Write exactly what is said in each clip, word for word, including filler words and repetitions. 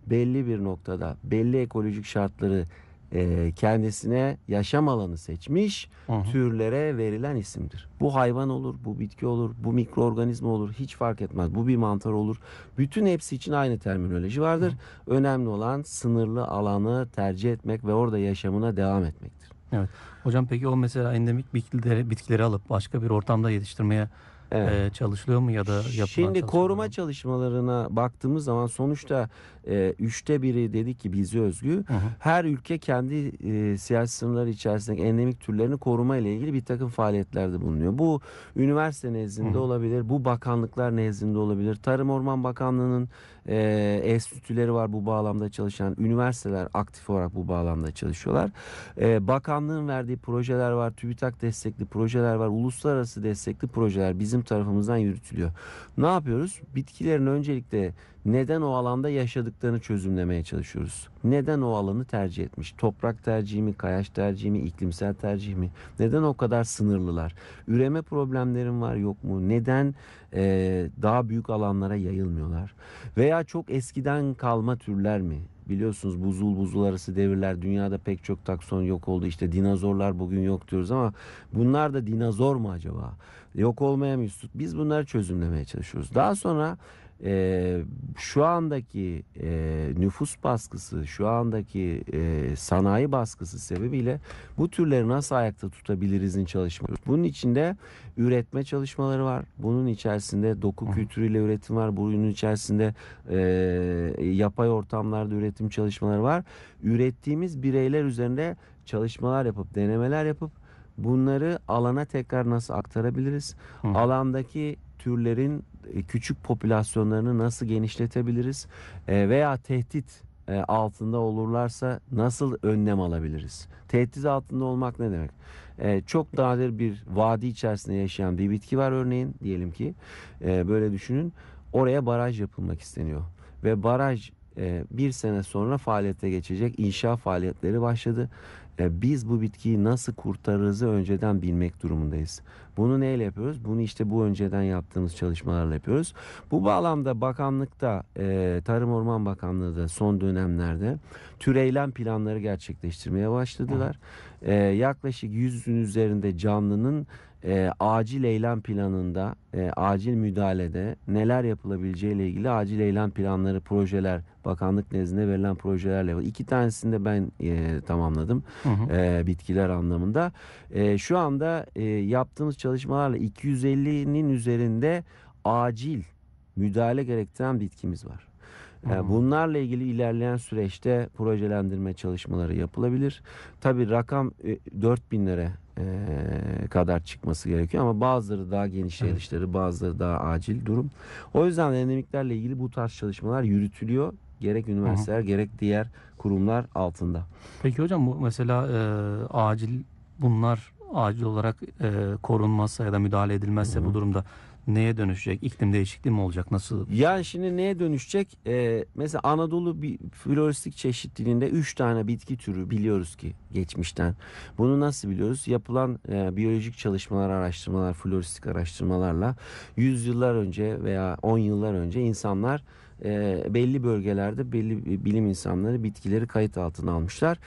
belli bir noktada belli ekolojik şartları e, kendisine yaşam alanı seçmiş Hı hı. türlere verilen isimdir. Bu hayvan olur, bu bitki olur, bu mikroorganizma olur, hiç fark etmez. Bu bir mantar olur. Bütün hepsi için aynı terminoloji Hı. vardır. Önemli olan sınırlı alanı tercih etmek ve orada yaşamına devam etmektir. Evet. Hocam peki o mesela endemik bitkileri, bitkileri alıp başka bir ortamda yetiştirmeye Evet. e, çalışılıyor mu ya da yapılan Şimdi çalışmalar var koruma mı? çalışmalarına baktığımız zaman sonuçta e, üçte biri dedik ki bize özgü. Hı hı. Her ülke kendi e, siyasi sınırları içerisindeki endemik türlerini koruma ile ilgili bir takım faaliyetlerde bulunuyor. Bu üniversite Hı nezdinde hı. olabilir, bu bakanlıklar nezdinde olabilir. Tarım Orman Bakanlığı'nın e, enstitüleri var bu bağlamda çalışan. Üniversiteler aktif olarak bu bağlamda çalışıyorlar. E, bakanlığın verdiği projeler var, TÜBİTAK destekli projeler var, uluslararası destekli projeler bizim tarafımızdan yürütülüyor. Ne yapıyoruz? Bitkilerin öncelikle neden o alanda yaşadıklarını çözümlemeye çalışıyoruz. Neden o alanı tercih etmiş? Toprak tercihi mi, kayaç tercihi mi, iklimsel tercih mi? Neden o kadar sınırlılar? Üreme problemlerin var yok mu? Neden e, daha büyük alanlara yayılmıyorlar? Veya çok eskiden kalma türler mi? Biliyorsunuz buzul buzul arası devirler, dünyada pek çok takson yok oldu. İşte dinozorlar bugün yok diyoruz ama bunlar da dinozor mu acaba? Yok olmaya mesut. Biz bunları çözümlemeye çalışıyoruz. Daha sonra e, şu andaki e, nüfus baskısı, şu andaki e, sanayi baskısı sebebiyle bu türleri nasıl ayakta tutabilirizin çalışması. Bunun içinde üretme çalışmaları var. Bunun içerisinde doku Hı hı. kültürüyle üretim var. Bunun içerisinde e, yapay ortamlarda üretim çalışmaları var. Ürettiğimiz bireyler üzerinde çalışmalar yapıp, denemeler yapıp bunları alana tekrar nasıl aktarabiliriz? Hı hı. Alandaki türlerin e, küçük popülasyonlarını nasıl genişletebiliriz? E, veya tehdit e, altında olurlarsa nasıl önlem alabiliriz? Tehdit altında olmak ne demek? E, çok nadir bir vadi içerisinde yaşayan bir bitki var örneğin diyelim ki e, böyle düşünün. Oraya baraj yapılmak isteniyor ve baraj e, bir sene sonra faaliyete geçecek. İnşa faaliyetleri başladı. E, biz bu bitkiyi nasıl kurtarırızı önceden bilmek durumundayız. Bunu neyle yapıyoruz? Bunu işte bu önceden yaptığımız çalışmalarla yapıyoruz. Bu bağlamda bakanlıkta, e, Tarım Orman Bakanlığı da son dönemlerde türeylem planları gerçekleştirmeye Hı hı. başladılar. E, yaklaşık yüzün üzerinde canlının e, acil eylem planında, e, acil müdahalede neler yapılabileceği ile ilgili acil eylem planları, projeler, bakanlık nezdinde verilen projelerle var. İki tanesini de ben e, tamamladım Hı hı. e, bitkiler anlamında. E, şu anda e, yaptığımız çalışmalarla iki yüz ellinin üzerinde acil müdahale gerektiren bitkimiz var. Hı E, hı. Bunlarla ilgili ilerleyen süreçte projelendirme çalışmaları yapılabilir. Tabii rakam e, dört binlere e, kadar çıkması gerekiyor ama bazıları daha geniş Evet. yayılışları, bazıları daha acil durum. O yüzden endemiklerle ilgili bu tarz çalışmalar yürütülüyor. Gerek Hı hı. üniversiteler gerek diğer kurumlar altında. Peki hocam bu mesela e, acil bunlar acil olarak e, korunmazsa ya da müdahale Hı edilmezse bu hı. durumda neye dönüşecek? İklim değişikliği mi olacak? Nasıl bir şey Yani olacak? şimdi neye dönüşecek? Ee, mesela Anadolu bir floristik çeşitliliğinde üç tane bitki türü biliyoruz ki geçmişten. Bunu nasıl biliyoruz? Yapılan e, biyolojik çalışmalar, araştırmalar, floristik araştırmalarla yüz yıllar önce veya on yıllar önce insanlar e, belli bölgelerde belli bilim insanları bitkileri kayıt altına almışlar.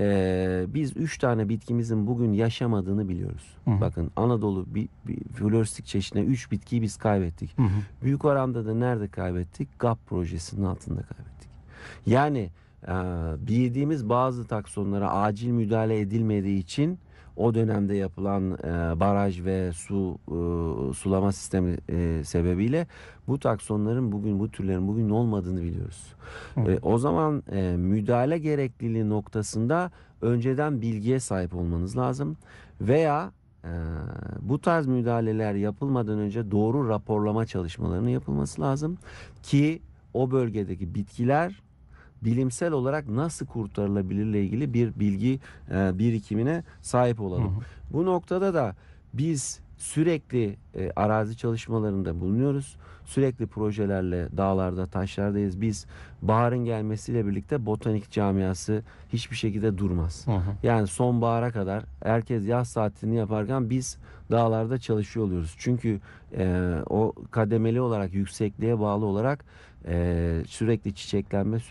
E, biz üç tane bitkimizin bugün yaşamadığını biliyoruz. Hı hı. Bakın Anadolu bir, bir floristik çeşidinde üç bitkiyi biz kaybettik. Hı hı. Büyük oranda da nerede kaybettik? G A P projesinin altında kaybettik. Yani e, bildiğimiz bazı taksonlara acil müdahale edilmediği için o dönemde yapılan e, baraj ve su e, sulama sistemi e, sebebiyle bu taksonların bugün bu türlerin bugün olmadığını biliyoruz. Hı E, hı. o zaman e, müdahale gerekliliği noktasında önceden bilgiye sahip olmanız lazım veya ee, bu tarz müdahaleler yapılmadan önce doğru raporlama çalışmalarının yapılması lazım ki o bölgedeki bitkiler bilimsel olarak nasıl kurtarılabilirle ilgili bir bilgi e, birikimine sahip Hı olalım. hı. Bu noktada da biz sürekli e, arazi çalışmalarında bulunuyoruz. Sürekli projelerle dağlarda, taşlardayız. Biz baharın gelmesiyle birlikte botanik camiası hiçbir şekilde durmaz. Hı hı. Yani sonbahara kadar herkes yaz tatilini yaparken biz dağlarda çalışıyor oluyoruz. Çünkü e, o kademeli olarak yüksekliğe bağlı olarak e, sürekli çiçeklenme